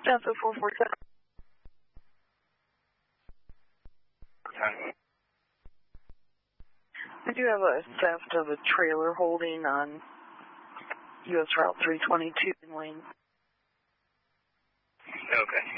Delta 447. We do have a theft of a trailer holding on U.S. Route 322 in Wayne. Okay.